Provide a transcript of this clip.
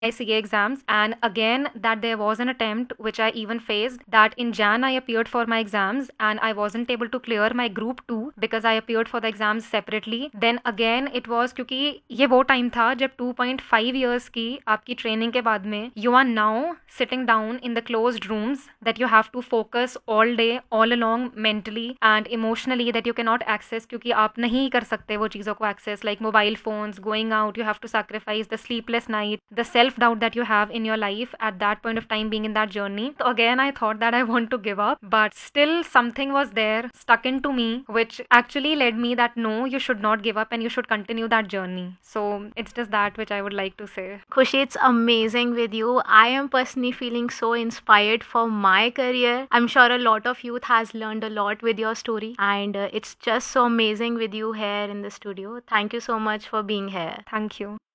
CA exams, and again that there was an attempt which I even faced, that in Jan I appeared for my exams and I wasn't able to clear my group 2 because I appeared for the exams separately. Then again it was क्योंकि ये वो time था जब 2.5 years की आपकी training के बाद में you are now sitting down in the closed rooms that you have to focus all day all along mentally and emotionally, that you cannot access क्योंकि आप नहीं कर सकते वो चीज़ों को access, like mobile phones, going out, you have to sacrifice the sleepless night, the self doubt that you have in your life at that point of time being in that journey. So again I thought that I want to give up, but still something was there stuck into me which actually led me that no, you should not give up and you should continue that journey. So it's just that which I would like to say. Khushi, it's amazing with you. I am personally feeling so inspired for my career. I'm sure a lot of youth has learned a lot with your story, and it's just so amazing with you here in the studio. Thank you so much for being here. Thank you.